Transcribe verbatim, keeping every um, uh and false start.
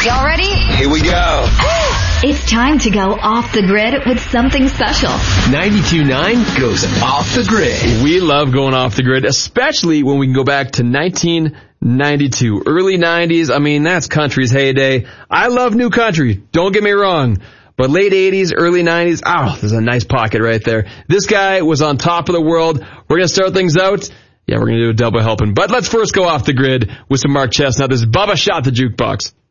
Y'all ready? Here we go. It's time to go off the grid with something special. ninety-two point nine goes off the grid. We love going off the grid, especially when we can go back to nineteen ninety-two. Early nineties, I mean, that's country's heyday. I love new country, don't get me wrong. But late eighties, early nineties, oh, there's a nice pocket right there. This guy was on top of the world. We're going to start things out. Yeah, we're going to do a double helping. But let's first go off the grid with some Mark Chestnut. This is Bubba Shot the Jukebox.